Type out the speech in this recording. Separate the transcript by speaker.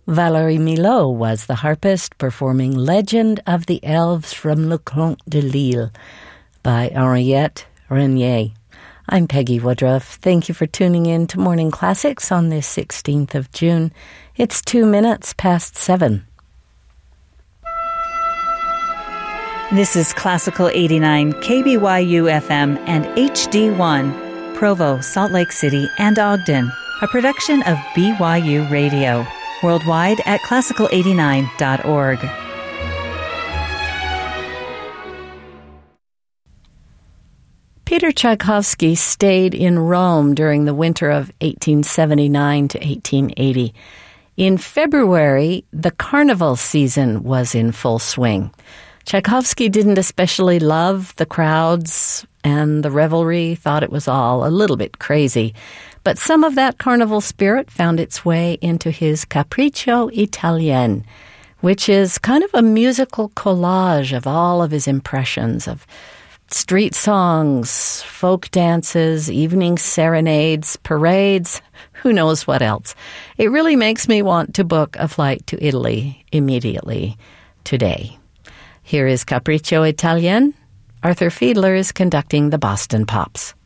Speaker 1: Valérie Milhaud was the harpist performing Legend of the Elves from Le Conte de Lille by Henriette Renier. I'm Peggy Woodruff. Thank you for tuning in to Morning Classics on this 16th of June. It's 2 minutes past 7.
Speaker 2: This is Classical 89 KBYU FM and HD1, Provo, Salt Lake City, and Ogden, a production of BYU Radio. Worldwide at classical89.org.
Speaker 1: Peter Tchaikovsky stayed in Rome during the winter of 1879 to 1880. In February, the carnival season was in full swing. Tchaikovsky didn't especially love the crowds and the revelry, thought it was all a little bit crazy. But some of that carnival spirit found its way into his Capriccio Italien, which is kind of a musical collage of all of his impressions of street songs, folk dances, evening serenades, parades, who knows what else. It really makes me want to book a flight to Italy immediately today. Here is Capriccio Italien. Arthur Fiedler is conducting the Boston Pops.